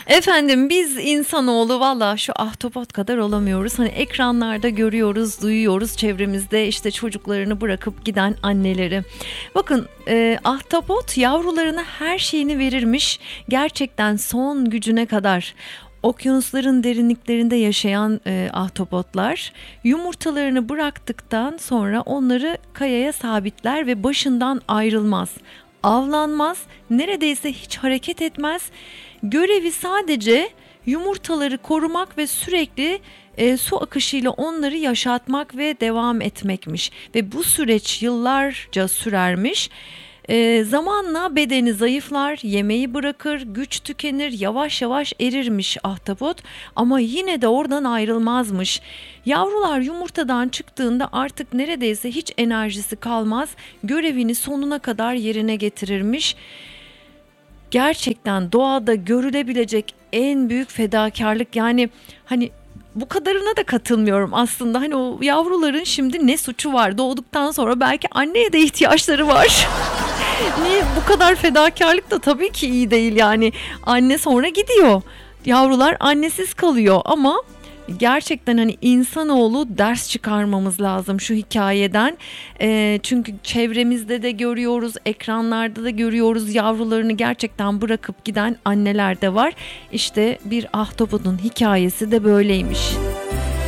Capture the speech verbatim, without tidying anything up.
Efendim biz insanoğlu valla şu ahtapot kadar olamıyoruz. Hani ekranlarda görüyoruz, duyuyoruz çevremizde işte çocuklarını bırakıp giden anneleri. Bakın e, ahtapot yavrularına her şeyini verirmiş. Gerçekten son gücüne kadar. Okyanusların derinliklerinde yaşayan e, ahtapotlar yumurtalarını bıraktıktan sonra onları kayaya sabitler ve başından ayrılmaz. Avlanmaz, neredeyse hiç hareket etmez. Görevi sadece yumurtaları korumak ve sürekli e, su akışıyla onları yaşatmak ve devam etmekmiş. Ve bu süreç yıllarca sürermiş. E, zamanla bedeni zayıflar, yemeği bırakır, güç tükenir, yavaş yavaş erirmiş ahtapot. Ama yine de oradan ayrılmazmış. Yavrular yumurtadan çıktığında artık neredeyse hiç enerjisi kalmaz. Görevini sonuna kadar yerine getirirmiş. Gerçekten doğada görülebilecek en büyük fedakarlık, yani hani bu kadarına da katılmıyorum aslında. Hani o yavruların şimdi ne suçu var? Doğduktan sonra belki anneye de ihtiyaçları var. Niye bu kadar fedakarlık da tabii ki iyi değil yani. Anne sonra gidiyor. Yavrular annesiz kalıyor ama gerçekten hani insanoğlu ders çıkarmamız lazım şu hikayeden. E, çünkü çevremizde de görüyoruz, ekranlarda da görüyoruz, yavrularını gerçekten bırakıp giden anneler de var. İşte bir ahtapotun hikayesi de böyleymiş.